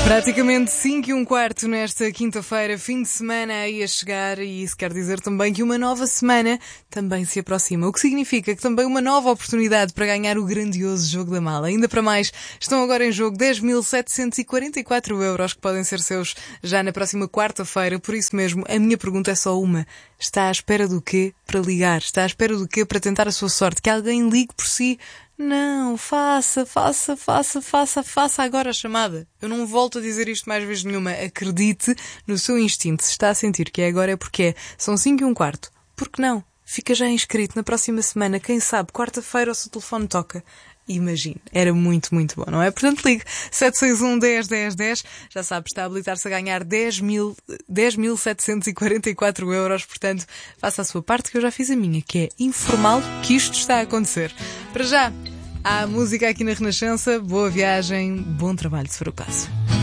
Praticamente 5:15 nesta quinta-feira, fim de semana aí a chegar, e isso quer dizer também que uma nova semana também se aproxima, o que significa que também uma nova oportunidade para ganhar o grandioso jogo da mala. Ainda para mais, estão agora em jogo 10.744 euros que podem ser seus já na próxima quarta-feira. Por isso mesmo, a minha pergunta é só uma: está à espera do quê para ligar? Está à espera do quê para tentar a sua sorte? Que alguém ligue por si? Não, faça agora a chamada. Eu não volto a dizer isto mais vez nenhuma. Acredite no seu instinto. Se está a sentir que é agora, é porque é. São 5:15. Por que não? Fica já inscrito na próxima semana. Quem sabe, quarta-feira o seu telefone toca. Imagine, era muito, muito bom, não é? Portanto, ligue 761 10 10 10. Já sabe, está a habilitar-se a ganhar 10.744 euros. Portanto, faça a sua parte, que eu já fiz a minha, que é informal que isto está a acontecer. Para já, há música aqui na Renascença. Boa viagem, bom trabalho, se for o caso.